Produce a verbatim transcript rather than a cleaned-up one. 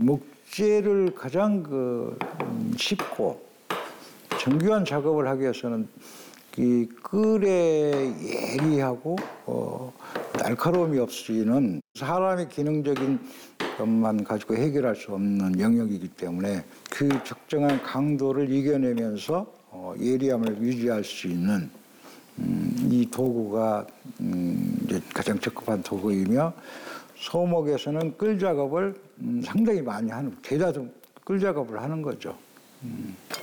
목재를 가장 그 쉽고 정교한 작업을 하기 위해서는 이 끌의 예리하고 어, 날카로움이 없이는 사람의 기능적인 것만 가지고 해결할 수 없는 영역이기 때문에 그 적정한 강도를 이겨내면서 어, 예리함을 유지할 수 있는 음, 이 도구가 음, 이제 가장 적합한 도구이며 소목에서는 끌 작업을 음, 상당히 많이 하는, 대다수 끌 작업을 하는 거죠. 음.